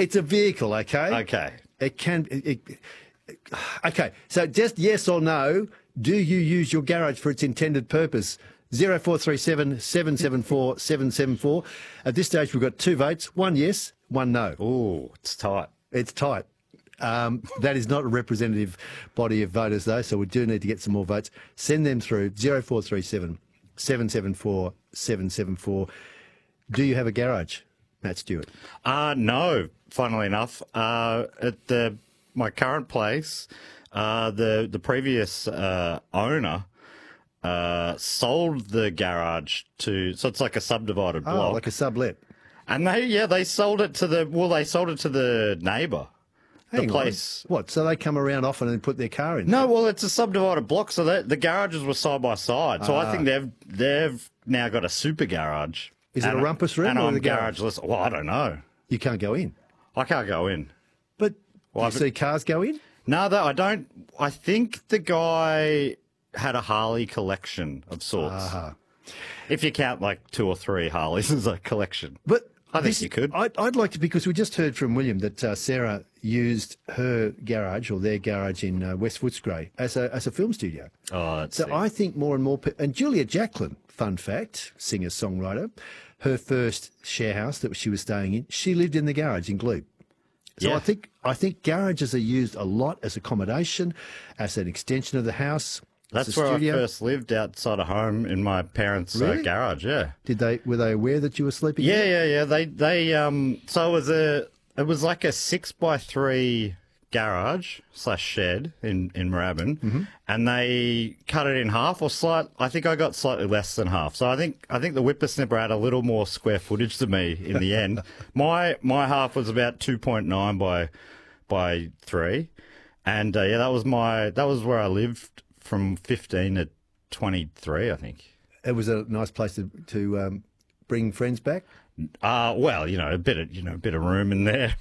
It's a vehicle, okay? Okay. It can... okay, so just yes or no, do you use your garage for its intended purpose? 0437 774 774. At this stage, we've got 2 votes, 1 yes, 1 no. Ooh, it's tight. It's tight. That is not a representative body of voters, though, so we do need to get some more votes. Send them through 0437 774 774. Do you have a garage, Matt Stewart? No, funnily enough. At my current place, the previous owner sold the garage to, so it's like a subdivided block. Oh, like a sublet. And they sold it to the neighbour. Hang the on. place. What? So they come around often and put their car in? No, well, it's a subdivided block, so the garages were side by side. So I think they've now got a super garage. Is it a rumpus room and or I'm the garage? garageless. Well, I don't know. You can't go in. I can't go in. But Well, do you see cars go in? No, I don't. I think the guy had a Harley collection of sorts. If you count like 2 or 3 Harleys as a collection. But I think you could. I'd like to, because we just heard from William that Sarah used her garage or their garage in West Footscray as a film studio. Oh, that's So I think more and more, and Julia Jacklin, fun fact, singer-songwriter, her first share house that she was staying in, she lived in the garage in Glebe. So Yeah. I think garages are used a lot as accommodation, as an extension of the house. That's as a where studio. I first lived, outside of home in my parents' Really? garage. Yeah. Were they aware that you were sleeping there? Yeah. So it was like a 6x3 garage / shed in Moorabbin, and they cut it in half or I think I got slightly less than half. So I think the whippersnipper had a little more square footage than me in the end. My half was about 2.9 by 3, and that was where I lived from 15 to 23, I think. It was a nice place to bring friends back. Well, a bit of room in there.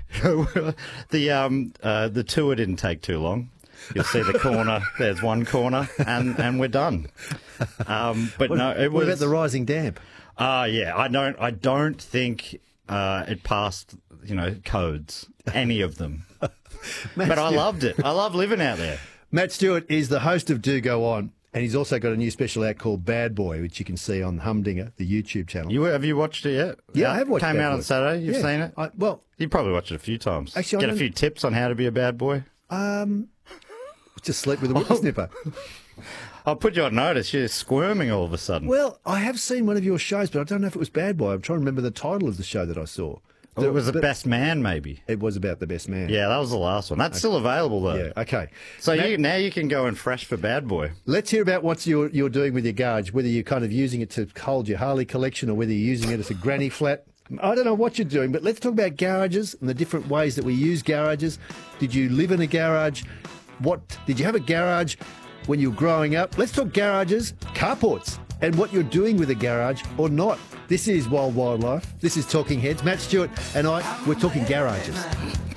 The tour didn't take too long. You'll see the corner. There's one corner, and we're done. But no, it was. What about the rising damp? Yeah, I don't think it passed. Codes, any of them. But I loved it. I love living out there. Matt Stewart is the host of Do Go On, and he's also got a new special out called Bad Boy, which you can see on Humdinger, the YouTube channel. Have you watched it yet? Yeah, I have watched it. Came out on Saturday. You've seen it? You probably watched it a few times. Actually, Get a few tips on how to be a bad boy. Just sleep with a whippersnipper. I'll put you on notice. You're squirming all of a sudden. Well, I have seen one of your shows, but I don't know if it was Bad Boy. I'm trying to remember the title of the show that I saw. It was The Best Man, maybe. It was about the best man. Yeah, that was the last one. That's still available, though. Yeah, okay. So now you can go in fresh for Bad Boy. Let's hear about what you're doing with your garage, whether you're kind of using it to hold your Harley collection or whether you're using it as a granny flat. I don't know what you're doing, but let's talk about garages and the different ways that we use garages. Did you live in a garage? Did you have a garage when you were growing up? Let's talk garages, carports, and what you're doing with a garage or not. This is Wild Wildlife. This is Talking Heads. Matt Stewart and we're talking garages.